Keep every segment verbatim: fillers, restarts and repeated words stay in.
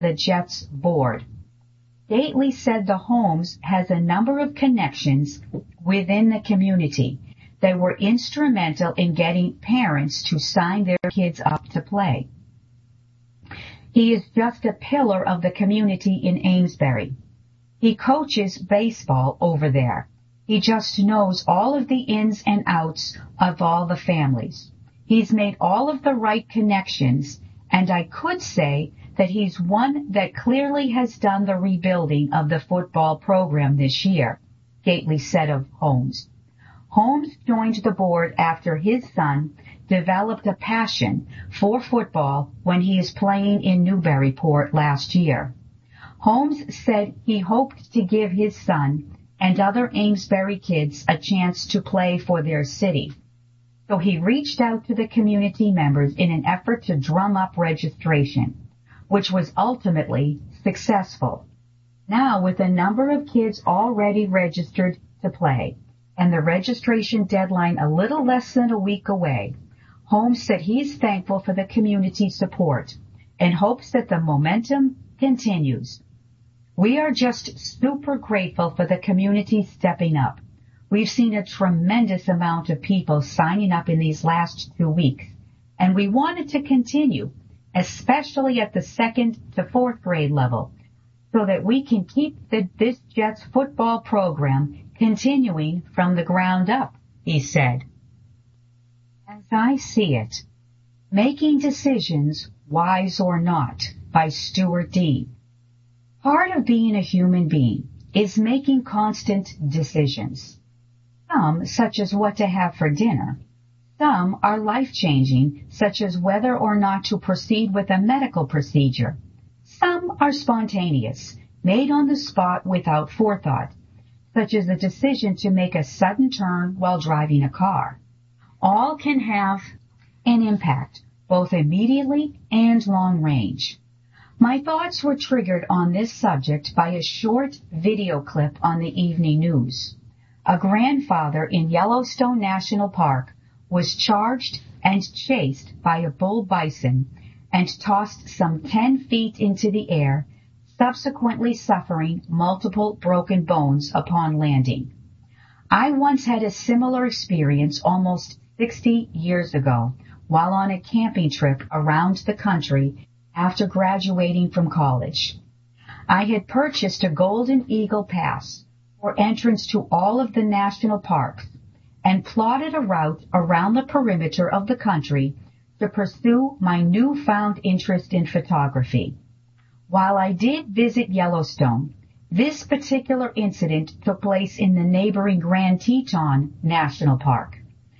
the Jets board. Gately said the Holmes has a number of connections within the community that were instrumental in getting parents to sign their kids up to play. He is just a pillar of the community in Amesbury. He coaches baseball over there. He just knows all of the ins and outs of all the families. He's made all of the right connections, and I could say that he's one that clearly has done the rebuilding of the football program this year, Gately said of Holmes. Holmes joined the board after his son developed a passion for football when he was playing in Newburyport last year. Holmes said he hoped to give his son and other Amesbury kids a chance to play for their city. So he reached out to the community members in an effort to drum up registration, which was ultimately successful. Now, with a number of kids already registered to play and the registration deadline a little less than a week away, Holmes said he's thankful for the community support and hopes that the momentum continues. We are just super grateful for the community stepping up. We've seen a tremendous amount of people signing up in these last two weeks, and we want it to continue, especially at the second to fourth grade level, so that we can keep the, this Jets football program continuing from the ground up, he said. As I see it, Making Decisions, Wise or Not, by Stuart Dean. Part of being a human being is making constant decisions. Some, such as what to have for dinner. Some are life-changing, such as whether or not to proceed with a medical procedure. Some are spontaneous, made on the spot without forethought, such as the decision to make a sudden turn while driving a car. All can have an impact, both immediately and long range. My thoughts were triggered on this subject by a short video clip on the evening news. A grandfather in Yellowstone National Park was charged and chased by a bull bison and tossed some ten feet into the air, subsequently suffering multiple broken bones upon landing. I once had a similar experience almost sixty years ago while on a camping trip around the country after graduating from college. I had purchased a Golden Eagle Pass for entrance to all of the national parks and plotted a route around the perimeter of the country to pursue my newfound interest in photography. While I did visit Yellowstone, this particular incident took place in the neighboring Grand Teton National Park.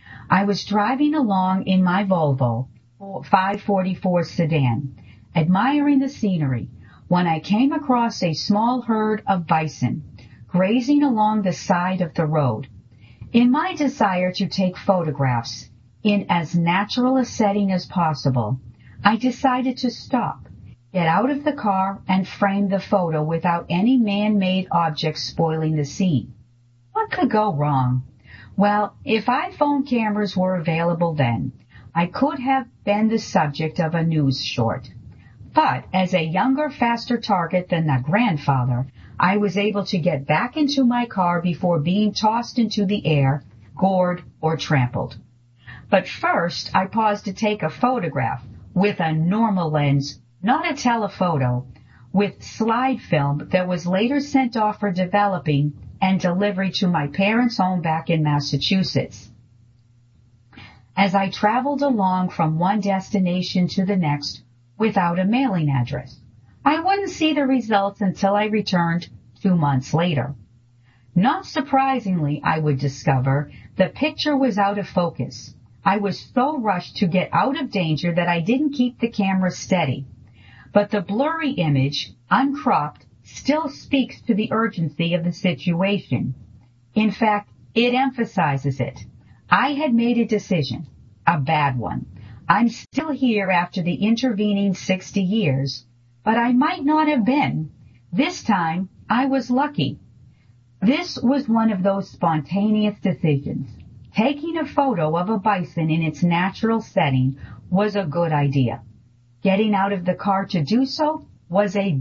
I was driving along in my Volvo five forty-four sedan, admiring the scenery, when I came across a small herd of bison grazing along the side of the road. In my desire to take photographs in as natural a setting as possible, I decided to stop, get out of the car, and frame the photo without any man-made objects spoiling the scene. What could go wrong? Well, if iPhone cameras were available then, I could have been the subject of a news short. But as a younger, faster target than the grandfather, I was able to get back into my car before being tossed into the air, gored, or trampled. But first, I paused to take a photograph with a normal lens, not a telephoto, with slide film that was later sent off for developing and delivery to my parents' home back in Massachusetts. As I traveled along from one destination to the next without a mailing address, I wouldn't see the results until I returned two months later. Not surprisingly, I would discover the picture was out of focus. I was so rushed to get out of danger that I didn't keep the camera steady. But the blurry image, uncropped, still speaks to the urgency of the situation. In fact, it emphasizes it. I had made a decision, a bad one. I'm still here after the intervening sixty years, but I might not have been. This time, I was lucky. This was one of those spontaneous decisions. Taking a photo of a bison in its natural setting was a good idea. Getting out of the car to do so was a